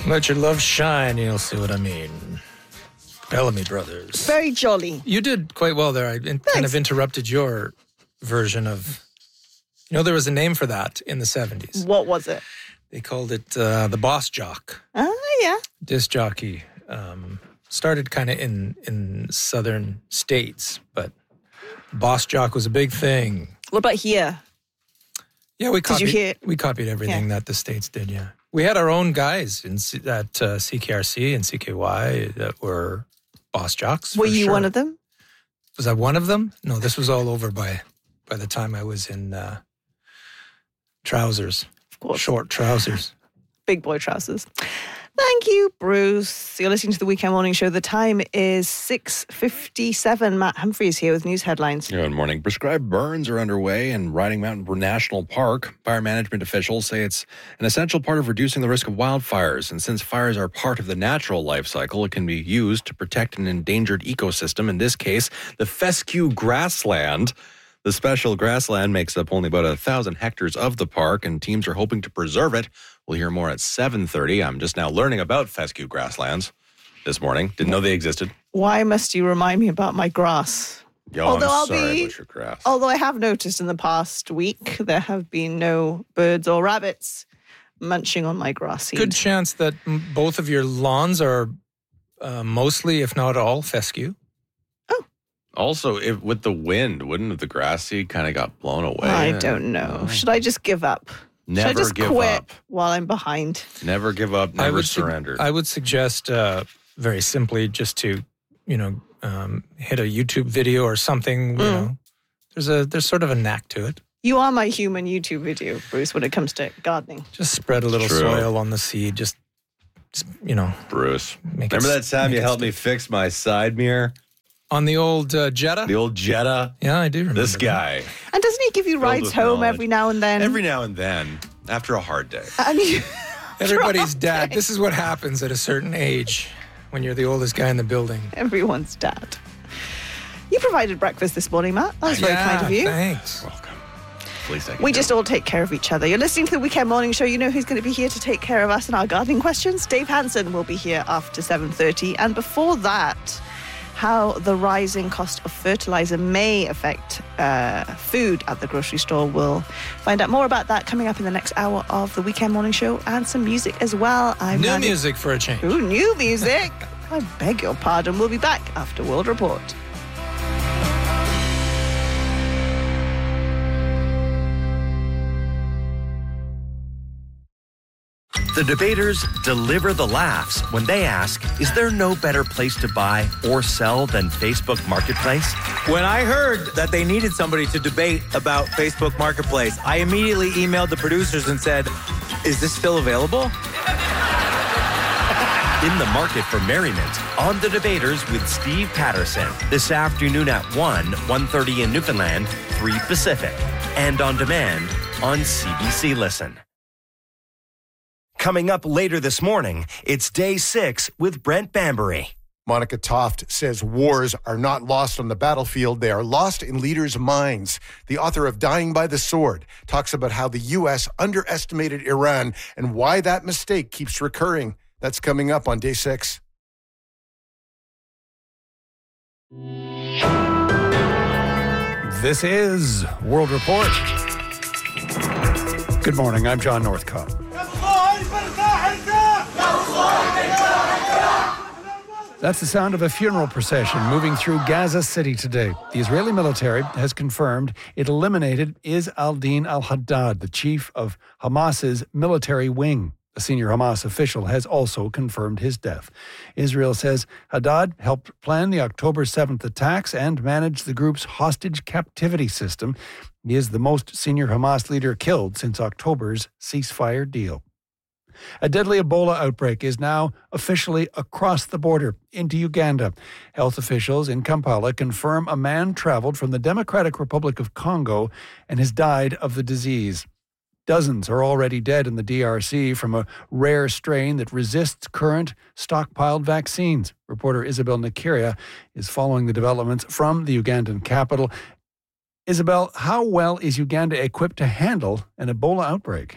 Let your love shine, you'll see what I mean. Bellamy Brothers. Very jolly. You did quite well there. I kind of interrupted your version of... there was a name for that in the 70s. What was it? They called it the Boss Jock. Yeah. Disc jockey. Started kind of in southern states, but Boss Jock was a big thing. What about here? Yeah, we copied. Did you hear? We copied everything that the States did, yeah. We had our own guys at CKRC and CKY that were Boss Jocks. Were you one of them? Was I one of them? No, this was all over by the time I was in trousers. Of course. Short trousers. Big boy trousers. Thank you, Bruce. You're listening to the Weekend Morning Show. The time is 6:57. Matt Humphreys here with news headlines. Good morning. Prescribed burns are underway in Riding Mountain National Park. Fire management officials say it's an essential part of reducing the risk of wildfires. And since fires are part of the natural life cycle, it can be used to protect an endangered ecosystem. In this case, the fescue grassland. The special grassland makes up only about 1,000 hectares of the park, and teams are hoping to preserve it. We'll hear more at 7:30. I'm just now learning about fescue grasslands this morning. Didn't know they existed. Why must you remind me about my grass? I'm sorry about your grass. Although I have noticed in the past week there have been no birds or rabbits munching on my grass seed. Good chance that both of your lawns are mostly, if not all, fescue. Also, with the wind, wouldn't the grass seed kind of got blown away? I don't know. Should I just give up? Never Should I just give quit up. while I'm behind? Never give up, never surrender. I would suggest very simply just to, hit a YouTube video or something. There's sort of a knack to it. You are my human YouTube video, Bruce, when it comes to gardening. Just spread a little soil on the seed. Just Bruce, make remember that time you helped me fix my side mirror? On the old Jetta? The old Jetta? Yeah, I do remember this guy. And doesn't he give you rides home every now and then? Every now and then, after a hard day. Everybody's dad. This is what happens at a certain age when you're the oldest guy in the building. Everyone's dad. You provided breakfast this morning, Matt. That was very kind of you. Thanks. Welcome. We just all take care of each other. You're listening to the Weekend Morning Show. You know who's going to be here to take care of us and our gardening questions? Dave Hansen will be here after 7:30. And before that, how the rising cost of fertilizer may affect food at the grocery store. We'll find out more about that coming up in the next hour of the Weekend Morning Show, and some music as well. New music for a change. Ooh, new music. I beg your pardon. We'll be back after World Report. The debaters deliver the laughs when they ask, is there no better place to buy or sell than Facebook Marketplace? When I heard that they needed somebody to debate about Facebook Marketplace, I immediately emailed the producers and said, is this still available? In the market for merriment, on The Debaters with Steve Patterson, this afternoon at 1:30 in Newfoundland, 3 Pacific, and on demand on CBC Listen. Coming up later this morning, it's Day 6 with Brent Bambury. Monica Toft says wars are not lost on the battlefield. They are lost in leaders' minds. The author of Dying by the Sword talks about how the U.S. underestimated Iran and why that mistake keeps recurring. That's coming up on Day 6. This is World Report. Good morning, I'm John Northcott. That's the sound of a funeral procession moving through Gaza City today. The Israeli military has confirmed it eliminated Izz al-Din al-Haddad, the chief of Hamas's military wing. A senior Hamas official has also confirmed his death. Israel says Haddad helped plan the October 7th attacks and manage the group's hostage captivity system. He is the most senior Hamas leader killed since October's ceasefire deal. A deadly Ebola outbreak is now officially across the border into Uganda. Health officials in Kampala confirm a man traveled from the Democratic Republic of Congo and has died of the disease. Dozens are already dead in the DRC from a rare strain that resists current stockpiled vaccines. Reporter Isabel Nikiria is following the developments from the Ugandan capital. Isabel, how well is Uganda equipped to handle an Ebola outbreak?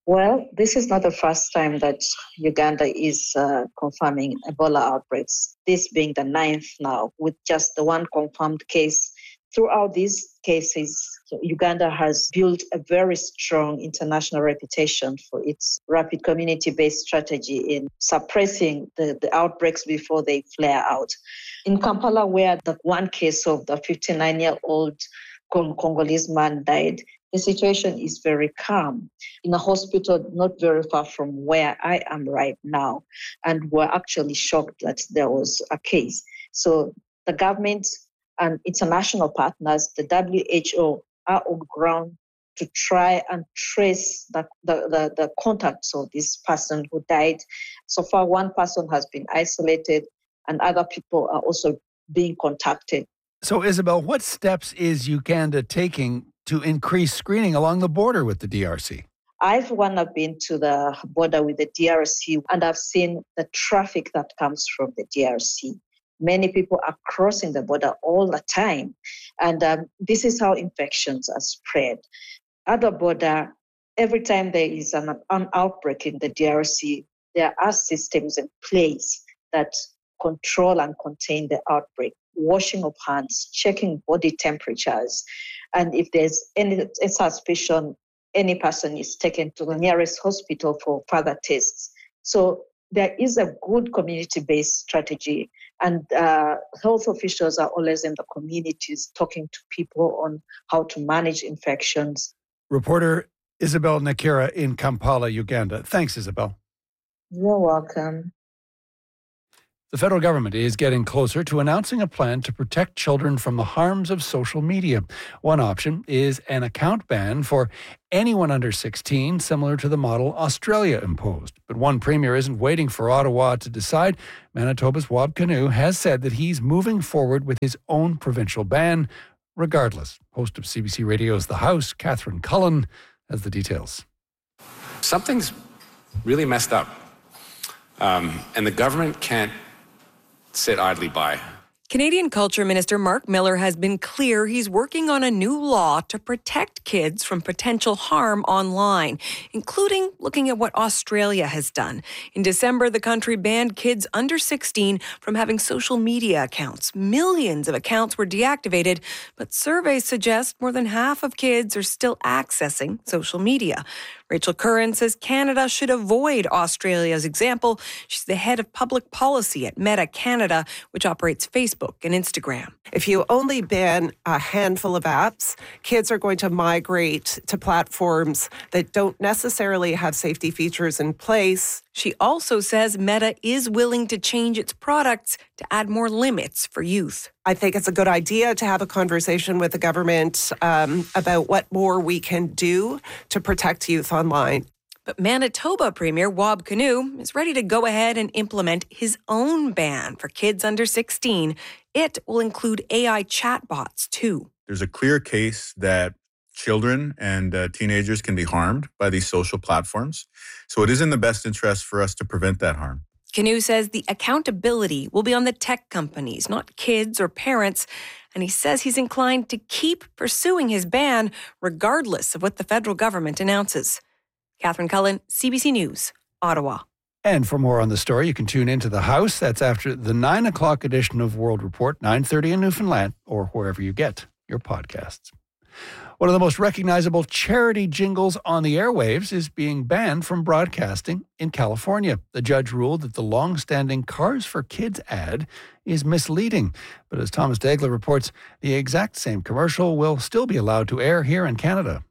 Well, this is not the first time that Uganda is confirming Ebola outbreaks, this being the 9th now, with just the one confirmed case. Throughout these cases, Uganda has built a very strong international reputation for its rapid community-based strategy in suppressing the outbreaks before they flare out. In Kampala, where the one case of the 59-year-old Congolese man died, the situation is very calm in a hospital not very far from where I am right now. And we're actually shocked that there was a case. So the government and international partners, the WHO, are on ground to try and trace the contacts of this person who died. So far, one person has been isolated and other people are also being contacted. So, Isabel, what steps is Uganda taking to increase screening along the border with the DRC? I've been to the border with the DRC and I've seen the traffic that comes from the DRC. Many people are crossing the border all the time. And this is how infections are spread. At the border, every time there is an outbreak in the DRC, there are systems in place that control and contain the outbreak. Washing of hands, checking body temperatures. And if there's any suspicion, any person is taken to the nearest hospital for further tests. So there is a good community-based strategy, and health officials are always in the communities talking to people on how to manage infections. Reporter Isabel Nakira in Kampala, Uganda. Thanks, Isabel. You're welcome. The federal government is getting closer to announcing a plan to protect children from the harms of social media. One option is an account ban for anyone under 16, similar to the model Australia imposed. But one premier isn't waiting for Ottawa to decide. Manitoba's Wab Kinew has said that he's moving forward with his own provincial ban, regardless. Host of CBC Radio's The House, Catherine Cullen, has the details. Something's really messed up, and the government can't sit idly by. Canadian Culture Minister Mark Miller has been clear he's working on a new law to protect kids from potential harm online, including looking at what Australia has done. In December, the country banned kids under 16 from having social media accounts. Millions of accounts were deactivated, but surveys suggest more than half of kids are still accessing social media. Rachel Curran says Canada should avoid Australia's example. She's the head of public policy at Meta Canada, which operates Facebook and Instagram. If you only ban a handful of apps, kids are going to migrate to platforms that don't necessarily have safety features in place. She also says Meta is willing to change its products to add more limits for youth. I think it's a good idea to have a conversation with the government about what more we can do to protect youth online. But Manitoba Premier Wab Kinew is ready to go ahead and implement his own ban for kids under 16. It will include AI chatbots, too. There's a clear case that children and teenagers can be harmed by these social platforms. So it is in the best interest for us to prevent that harm. Kinew says the accountability will be on the tech companies, not kids or parents. And he says he's inclined to keep pursuing his ban regardless of what the federal government announces. Catherine Cullen, CBC News, Ottawa. And for more on the story, you can tune into The House. That's after the 9 o'clock edition of World Report, 9:30 in Newfoundland, or wherever you get your podcasts. One of the most recognizable charity jingles on the airwaves is being banned from broadcasting in California. The judge ruled that the long-standing Cars for Kids ad is misleading. But as Thomas Daigle reports, the exact same commercial will still be allowed to air here in Canada.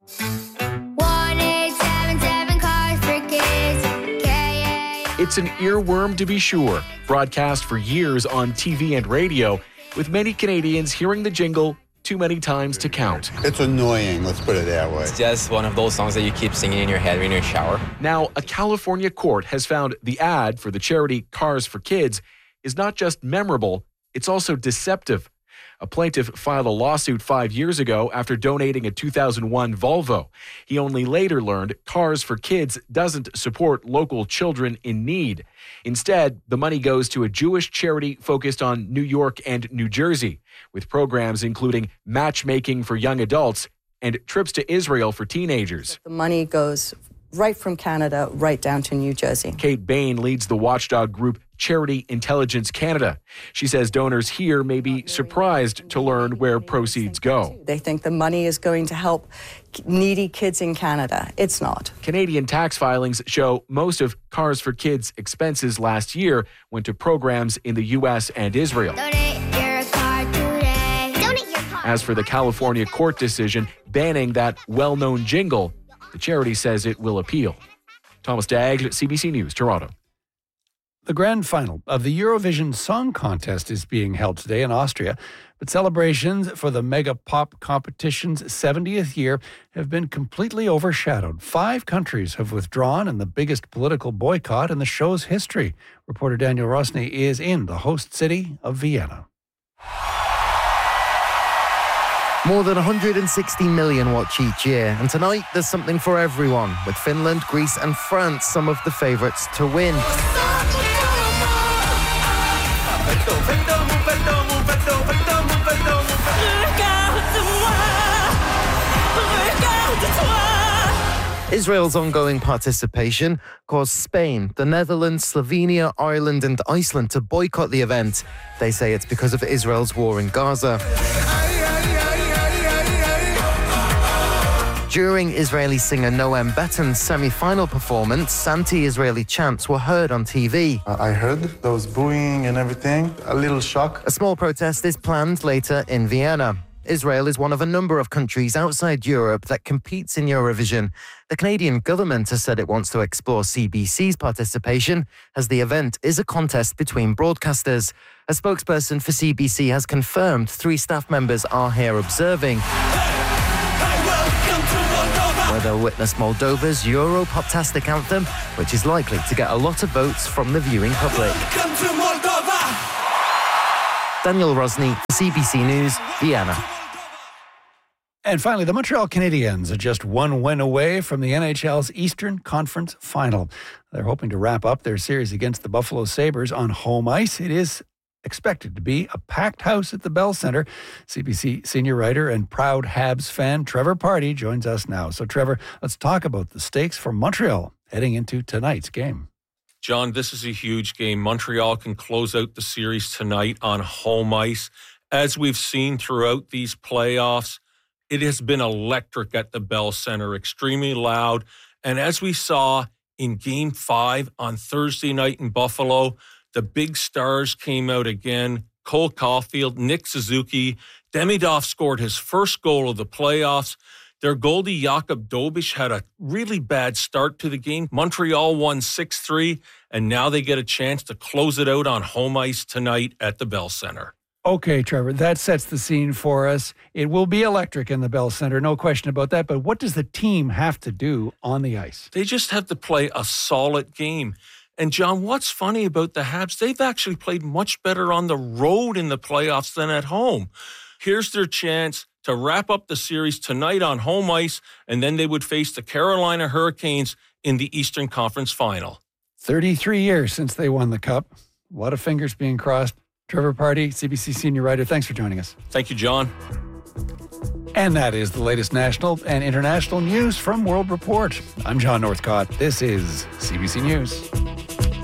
1877 Cars for Kids. It's an earworm to be sure, broadcast for years on TV and radio, with many Canadians hearing the jingle too many times to count. It's annoying, let's put it that way. It's just one of those songs that you keep singing in your head when you're in your shower. Now, a California court has found the ad for the charity Cars for Kids is not just memorable, it's also deceptive. A plaintiff filed a lawsuit 5 years ago after donating a 2001 Volvo. He only later learned Cars for Kids doesn't support local children in need. Instead, the money goes to a Jewish charity focused on New York and New Jersey, with programs including matchmaking for young adults and trips to Israel for teenagers. The money goes right from Canada, right down to New Jersey. Kate Bain leads the watchdog group Charity Intelligence Canada. She says donors here may be surprised to learn where proceeds go. They think the money is going to help needy kids in Canada. It's not. Canadian tax filings show most of Cars for Kids expenses last year went to programs in the U.S. and Israel. As for the California court decision banning that well-known jingle, the charity says it will appeal. Thomas Daigle, CBC News, Toronto. The grand final of the Eurovision Song Contest is being held today in Austria, but celebrations for the mega pop competition's 70th year have been completely overshadowed. 5 countries have withdrawn in the biggest political boycott in the show's history. Reporter Daniel Rosny is in the host city of Vienna. More than 160 million watch each year, and tonight there's something for everyone, with Finland, Greece and France some of the favourites to win. Israel's ongoing participation caused Spain, the Netherlands, Slovenia, Ireland and Iceland to boycott the event. They say it's because of Israel's war in Gaza. During Israeli singer Noam Beton's semi-final performance, anti-Israeli chants were heard on TV. I heard there was booing and everything, a little shock. A small protest is planned later in Vienna. Israel is one of a number of countries outside Europe that competes in Eurovision. The Canadian government has said it wants to explore CBC's participation, as the event is a contest between broadcasters. A spokesperson for CBC has confirmed 3 staff members are here observing, where they'll witness Moldova's Euro-Poptastic anthem, which is likely to get a lot of votes from the viewing public. Daniel Rosny, CBC News, Vienna. And finally, the Montreal Canadiens are just 1 win away from the NHL's Eastern Conference Final. They're hoping to wrap up their series against the Buffalo Sabres on home ice. It is expected to be a packed house at the Bell Centre. CBC senior writer and proud Habs fan Trevor Pardy joins us now. So, Trevor, let's talk about the stakes for Montreal heading into tonight's game. John, this is a huge game. Montreal can close out the series tonight on home ice. As we've seen throughout these playoffs, it has been electric at the Bell Centre, extremely loud. And as we saw in Game 5 on Thursday night in Buffalo, the big stars came out again. Cole Caulfield, Nick Suzuki. Demidov scored his first goal of the playoffs. Their goalie, Jakub Dobiš, had a really bad start to the game. Montreal won 6-3, and now they get a chance to close it out on home ice tonight at the Bell Centre. Okay, Trevor, that sets the scene for us. It will be electric in the Bell Centre, no question about that. But what does the team have to do on the ice? They just have to play a solid game. And, John, what's funny about the Habs, they've actually played much better on the road in the playoffs than at home. Here's their chance to wrap up the series tonight on home ice, and then they would face the Carolina Hurricanes in the Eastern Conference Final. 33 years since they won the Cup. A lot of fingers being crossed. Trevor Pardy, CBC senior writer, thanks for joining us. Thank you, John. And that is the latest national and international news from World Report. I'm John Northcott. This is CBC News.